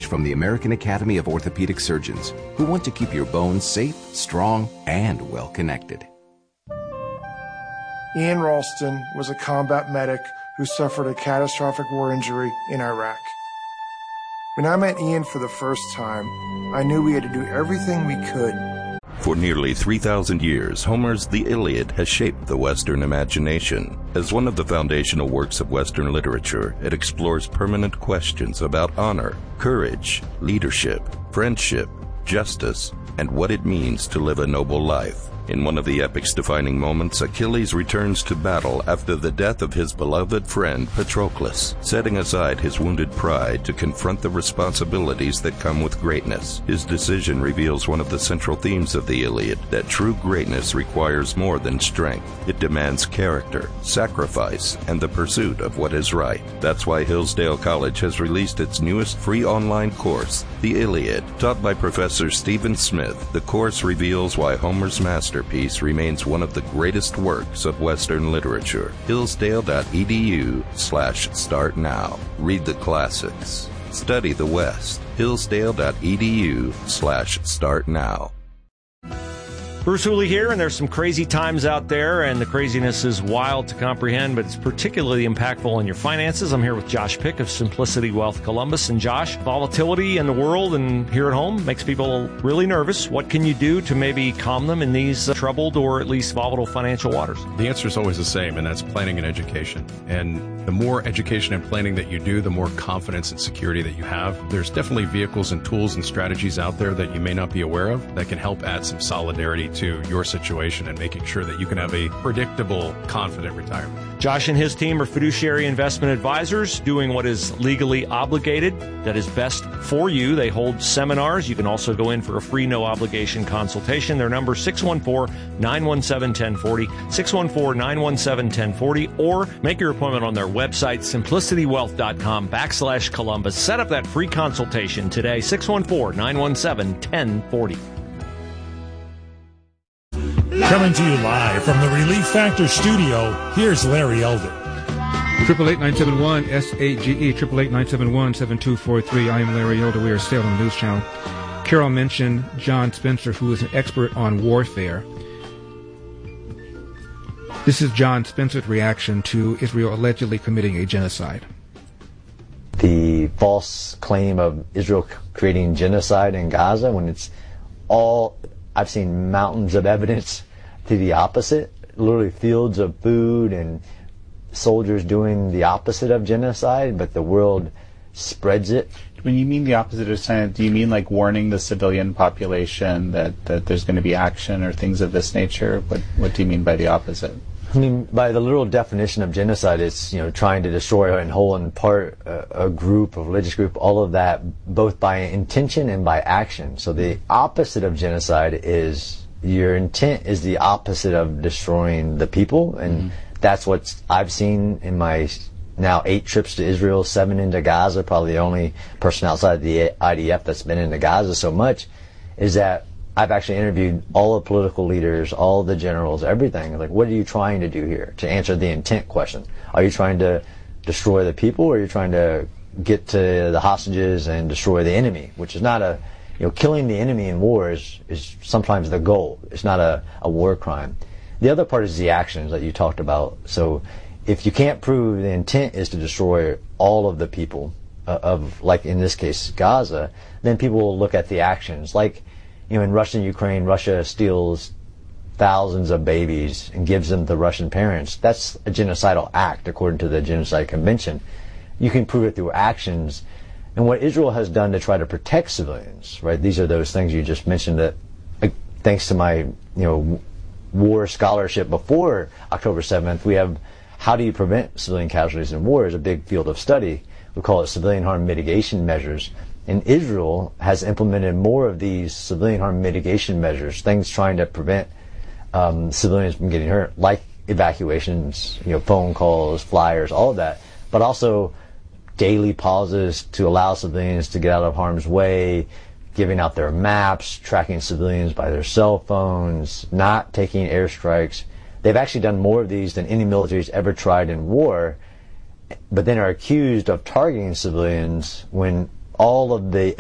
from the American Academy of Orthopedic Surgeons, who want to keep your bones safe, strong, and well-connected. Ian Ralston was a combat medic who suffered a catastrophic war injury in Iraq. When I met Ian for the first time, I knew we had to do everything we could. For nearly 3,000 years, Homer's The Iliad has shaped the Western imagination. As one of the foundational works of Western literature, it explores permanent questions about honor, courage, leadership, friendship, justice, and what it means to live a noble life. In one of the epic's defining moments, Achilles returns to battle after the death of his beloved friend Patroclus, setting aside his wounded pride to confront the responsibilities that come with greatness. His decision reveals one of the central themes of the Iliad, that true greatness requires more than strength. It demands character, sacrifice, and the pursuit of what is right. That's why Hillsdale College has released its newest free online course, The Iliad. Taught by Professor Stephen Smith, the course reveals why Homer's masterpiece remains one of the greatest works of Western literature. Hillsdale.edu/start now. Read the classics. Study the West. Hillsdale.edu/start now. Bruce Hooley here, and there's some crazy times out there, and the craziness is wild to comprehend, but it's particularly impactful on your finances. I'm here with Josh Pick of Simplicity Wealth Columbus. And Josh, volatility in the world and here at home makes people really nervous. What can you do to maybe calm them in these troubled or at least volatile financial waters? The answer is always the same, and that's planning and education. And the more education and planning that you do, the more confidence and security that you have. There's definitely vehicles and tools and strategies out there that you may not be aware of that can help add some solidarity to your situation and making sure that you can have a predictable, confident retirement. Josh and his team are fiduciary investment advisors doing what is legally obligated, that is best for you. They hold seminars. You can also go in for a free, no-obligation consultation. Their number is 614-917-1040, 614-917-1040, or make your appointment on their website, simplicitywealth.com/Columbus. Set up that free consultation today, 614-917-1040. Coming to you live from the Relief Factor studio, here's Larry Elder. 888-971-SAGE, 888-971-7243. I am Larry Elder. We are still on the News Channel. Carol mentioned John Spencer, who is an expert on warfare. This is John Spencer's reaction to Israel allegedly committing a genocide. The false claim of Israel creating genocide in Gaza, when it's all, I've seen mountains of evidence to the opposite, literally fields of food and soldiers doing the opposite of genocide, but the world spreads it. When you mean the opposite of genocide, do you mean like warning the civilian population that there's going to be action or things of this nature? What do you mean by the opposite? I mean, by the literal definition of genocide, it's, trying to destroy in whole and part a group, a religious group, all of that, both by intention and by action. So the opposite of genocide is your intent is the opposite of destroying the people, and that's what I've seen in my now 8 trips to Israel, 7 into Gaza, probably the only person outside the IDF that's been into Gaza so much, is that I've actually interviewed all the political leaders, all the generals, everything. Like, what are you trying to do here? To answer the intent question. Are you trying to destroy the people, or are you trying to get to the hostages and destroy the enemy? Which is not killing the enemy in war is sometimes the goal. It's not a war crime. The other part is the actions that you talked about. So if you can't prove the intent is to destroy all of the people of, like in this case, Gaza, then people will look at the actions. Like, in Russia and Ukraine, Russia steals thousands of babies and gives them to Russian parents. That's a genocidal act according to the Genocide Convention. You can prove it through actions. And what Israel has done to try to protect civilians, right? These are those things you just mentioned that, thanks to my, war scholarship before October 7th, we have how do you prevent civilian casualties in war is a big field of study. We call it civilian harm mitigation measures. And Israel has implemented more of these civilian harm mitigation measures, things trying to prevent civilians from getting hurt, like evacuations, phone calls, flyers, all of that, but also daily pauses to allow civilians to get out of harm's way, giving out their maps, tracking civilians by their cell phones, not taking airstrikes. They've actually done more of these than any military's ever tried in war, but then are accused of targeting civilians when all of the